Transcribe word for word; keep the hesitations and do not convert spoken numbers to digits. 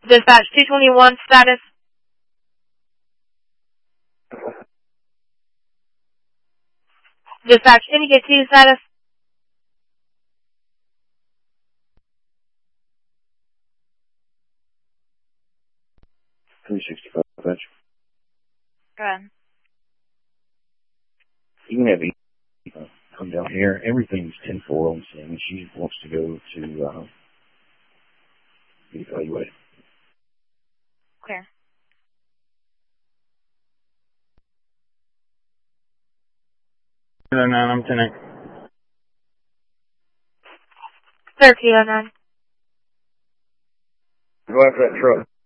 Dispatch two twenty-one status. Dispatch indicate two status. three sixty-five, Fetch. Go ahead. You can have E uh, come down here. Everything's ten four on scene. She wants to go to uh, be evaluated. Clear. oh nine, I'm ten eight. thirteen oh nine. Go after that truck.